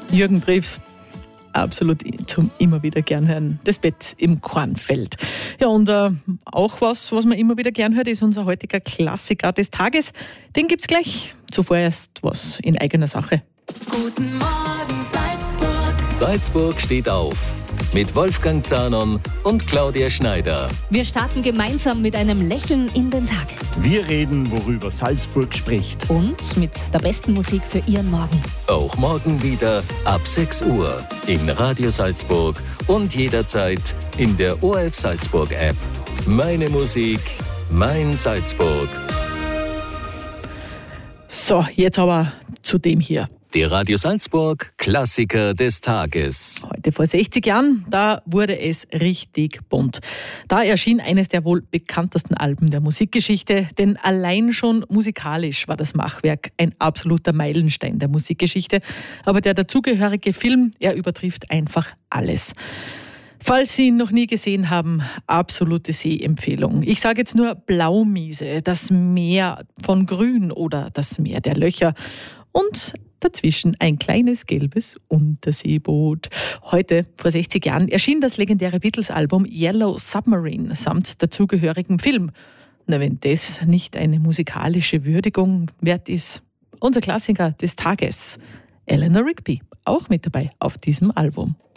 Jürgen Drews. Absolut zum immer wieder gern hören. Das Bett im Kornfeld. Ja, und auch was man immer wieder gern hört, ist unser heutiger Klassiker des Tages. Den gibt's gleich. Zuvor erst was in eigener Sache. Guten Morgen, Salzburg. Salzburg steht auf. Mit Wolfgang Zahnon und Claudia Schneider. Wir starten gemeinsam mit einem Lächeln in den Tag. Wir reden, worüber Salzburg spricht. Und mit der besten Musik für Ihren Morgen. Auch morgen wieder ab 6 Uhr in Radio Salzburg und jederzeit in der ORF Salzburg App. Meine Musik, mein Salzburg. So, jetzt aber zu dem hier. Der Radio Salzburg Klassiker des Tages. Heute vor 60 Jahren, da wurde es richtig bunt. Da erschien eines der wohl bekanntesten Alben der Musikgeschichte, denn allein schon musikalisch war das Machwerk ein absoluter Meilenstein der Musikgeschichte. Aber der dazugehörige Film, er übertrifft einfach alles. Falls Sie ihn noch nie gesehen haben, absolute Sehempfehlung. Ich sage jetzt nur Blaumiese, das Meer von Grün oder das Meer der Löcher und dazwischen ein kleines gelbes Unterseeboot. Heute, vor 60 Jahren, erschien das legendäre Beatles-Album Yellow Submarine samt dazugehörigem Film. Na, wenn das nicht eine musikalische Würdigung wert ist. Unser Klassiker des Tages, Eleanor Rigby, auch mit dabei auf diesem Album.